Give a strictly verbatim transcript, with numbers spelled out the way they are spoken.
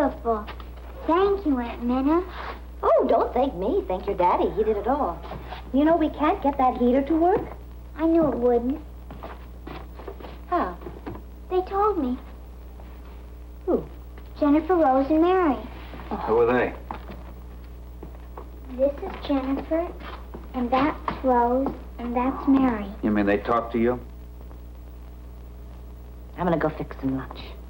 beautiful. Thank you, Aunt Minna. Oh, don't thank me. Thank your daddy. He did it all. You know, we can't get that heater to work. I knew it wouldn't. How? They told me. Who? Jennifer, Rose, and Mary. Oh. Who are they? This is Jennifer, and that's Rose, and that's Mary. You mean they talked to you? I'm gonna go fix some lunch.